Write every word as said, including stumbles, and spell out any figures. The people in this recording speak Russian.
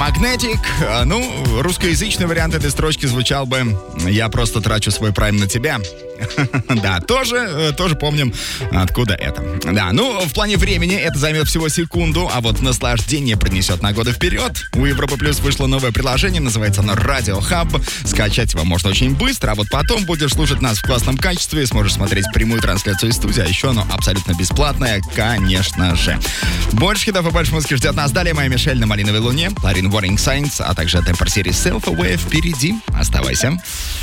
Magnetic. Ну, русскоязычный вариант этой строчки звучал бы: «Я просто трачу свой прайм на тебя». Да, тоже, тоже помним, откуда это. Да, ну, в плане времени это займет всего секунду, а вот наслаждение принесет на годы вперед. У Европы Плюс вышло новое приложение, называется оно Radio Hub. Скачать его можно очень быстро, а вот потом будешь слушать нас в классном качестве и сможешь смотреть прямую трансляцию из студии, а еще оно абсолютно бесплатное, конечно же. Больше хитов и больше музыки ждет нас. Далее моя Мишель на Малиновой Луне, Ларин Warning Signs, а также темпор серии Self Away впереди. Оставайся.